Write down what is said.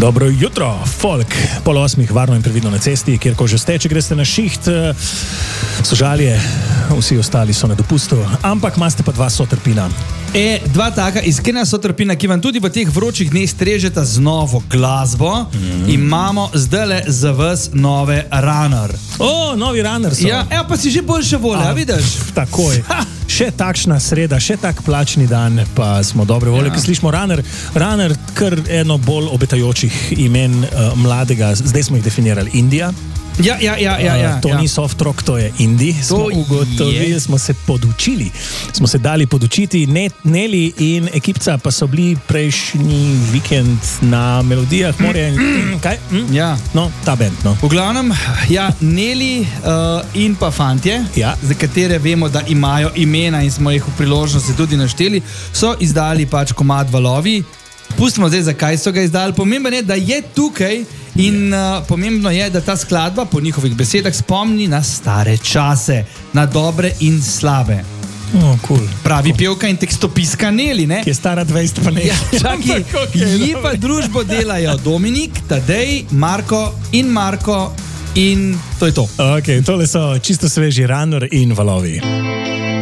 Dobro jutro, folk, 7:30, varno in previdno na cesti, kjer ko že ste, če greste na šiht, sožalje, vsi ostali so na dopustu, ampak imate pa dva sotrpina. Dva taka iskrena sotrpina, ki vam tudi v teh vročih dneh strežeta z novo glasbo. Imamo zdajle za vas nove Runner. Novi Runner so. Ja, pa si že boljše volje, vidiš? Takoj. Še takšna sreda, še tak plačni dan, pa smo dobre volje, ker slišimo Runner, kar eno bolj obetajočih imen mladega, zdaj smo jih definirali, Indija. Ja. To ni soft rock, to je indie. Smo ugotovili, smo se podučili. Smo se dali podučiti. Neli in ekipca pa so bili prejšnji vikend na Melodijah morja. Kaj? Ja. No, ta band, no. V glavnem, Neli in pa fantje, za katere vemo, da imajo imena in smo jih v priložnosti tudi našteli, so izdali pač komad Valovi. Pustimo zdaj, zakaj so ga izdali. Pomembno je, da je tukaj in pomembno je, da ta skladba po njihovih besedah spomni na stare čase, na dobre in slabe. Cool. Pravi pevka in tekstopiska Neli, ne? Ki je stara 20 pa ne. Čakaj, ji pa družbo delajo Dominik, Tadej, Marko in to je to. Ok, tole so čisto sveži Runner in Valovi.